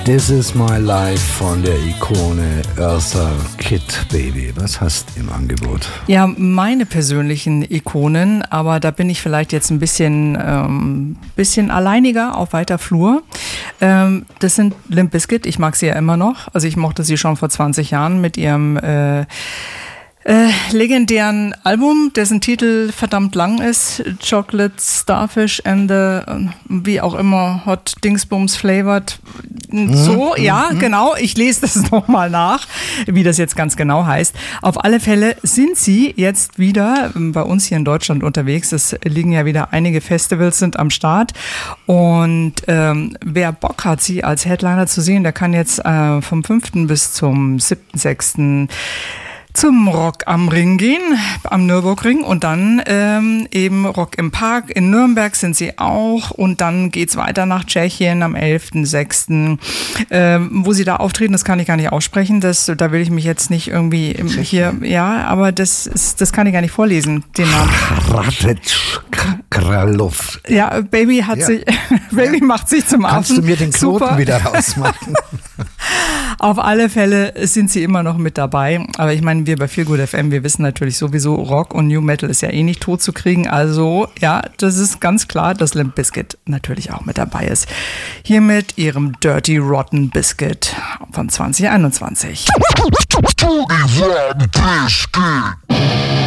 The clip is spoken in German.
This is my life von der Ikone Eartha Kitt, Baby. Was hast du im Angebot? Ja, meine persönlichen Ikonen, aber da bin ich vielleicht jetzt ein bisschen alleiniger auf weiter Flur. Das sind Limp Bizkit, ich mag sie ja immer noch. Also ich mochte sie schon vor 20 Jahren mit ihrem legendären Album, dessen Titel verdammt lang ist, Chocolate Starfish and the, wie auch immer, Hot Dingsbums Flavored. So, ja, genau. Ich lese das nochmal nach, wie das jetzt ganz genau heißt. Auf alle Fälle sind sie jetzt wieder bei uns hier in Deutschland unterwegs. Es liegen ja wieder einige Festivals sind am Start. Und wer Bock hat, sie als Headliner zu sehen, der kann jetzt vom 5. bis zum 7.6. zum Rock am Ring gehen, am Nürburgring und dann eben Rock im Park. In Nürnberg sind sie auch und dann geht's weiter nach Tschechien am 11.06. Wo sie da auftreten, das kann ich gar nicht aussprechen. Da will ich mich jetzt nicht irgendwie hier, ja, aber das kann ich gar nicht vorlesen, den Namen. Kralov. Ja, Baby Baby macht sich zum Affen. Kannst du mir den Knoten Super. wieder rausmachen? Auf alle Fälle sind sie immer noch mit dabei. Aber ich meine, wir bei Feel Good FM, wir wissen natürlich sowieso, Rock und New Metal ist ja eh nicht tot zu kriegen. Also ja, das ist ganz klar, dass Limp Bizkit natürlich auch mit dabei ist. Hier mit ihrem Dirty Rotten Biscuit von 2021.